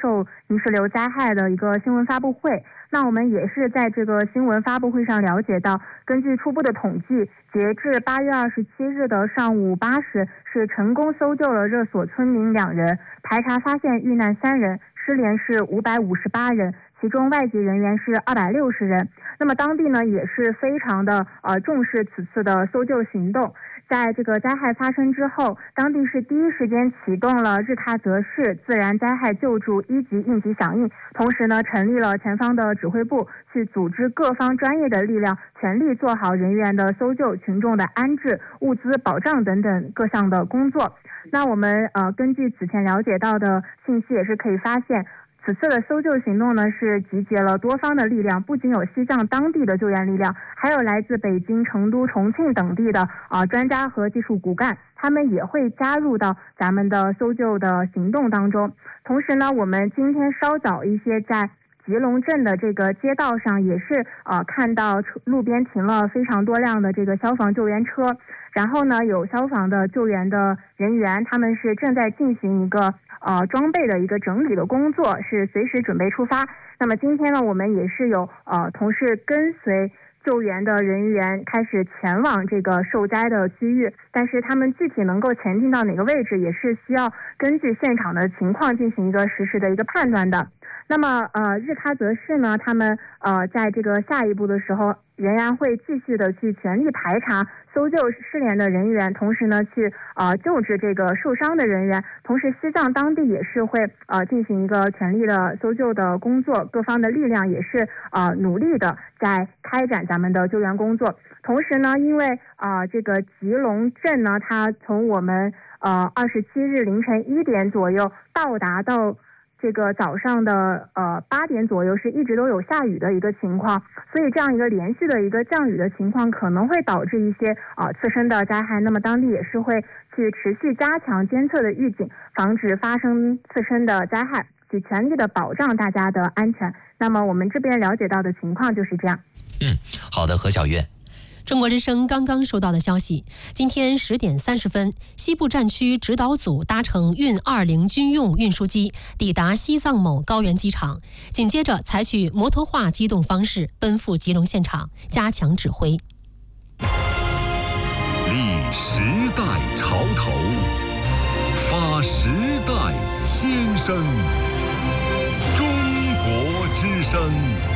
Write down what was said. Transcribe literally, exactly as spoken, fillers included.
受泥石流灾害的一个新闻发布会。那我们也是在这个新闻发布会上了解到，根据初步的统计，截至八月二十七日的上午八时，是成功搜救了热所村民两人，排查发现遇难三人，失联是五百五十八人，其中外籍人员是二百六十人。那么当地呢也是非常的呃重视此次的搜救行动。在这个灾害发生之后，当地是第一时间启动了日喀则市自然灾害救助一级应急响应，同时呢成立了前方的指挥部，去组织各方专业的力量，全力做好人员的搜救、群众的安置、物资保障等等各项的工作。那我们呃根据此前了解到的信息，也是可以发现，此次的搜救行动呢是集结了多方的力量，不仅有西藏当地的救援力量，还有来自北京、成都、重庆等地的啊、呃、专家和技术骨干，他们也会加入到咱们的搜救的行动当中。同时呢，我们今天稍早一些在吉隆镇的这个街道上，也是呃看到路边停了非常多辆的这个消防救援车，然后呢有消防的救援的人员，他们是正在进行一个呃装备的一个整理的工作，是随时准备出发。那么今天呢，我们也是有呃同事跟随救援的人员开始前往这个受灾的区域，但是他们具体能够前进到哪个位置，也是需要根据现场的情况进行一个实时的一个判断的。那么呃日喀则市呢，他们呃在这个下一步的时候，仍然会继续的去全力排查搜救失联的人员，同时呢去呃救治这个受伤的人员。同时西藏当地也是会呃进行一个全力的搜救的工作，各方的力量也是呃努力的在开展咱们的救援工作。同时呢，因为呃这个吉隆镇呢，它从我们呃二十七日凌晨一点左右到达到这个早上的呃八点左右，是一直都有下雨的一个情况，所以这样一个连续的一个降雨的情况，可能会导致一些呃次生的灾害。那么当地也是会去持续加强监测的预警，防止发生次生的灾害，去全力的保障大家的安全。那么我们这边了解到的情况就是这样。 嗯，好的，何小月。 中国之声刚刚收到的消息，今天十点三十分，西部战区指导组搭乘运二零军用运输机抵达西藏某高原机场，紧接着采取摩托化机动方式奔赴吉隆现场，加强指挥。 立时代潮头，发时代先声，中国之声。